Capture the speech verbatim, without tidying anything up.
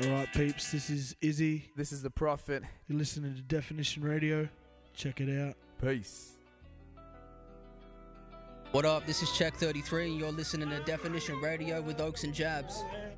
Alright peeps, this is Izzy. This is The Prophet. You're listening to Definition Radio. Check it out. Peace. What up, this is Check thirty-three and you're listening to Definition Radio with Oaks and Jabs.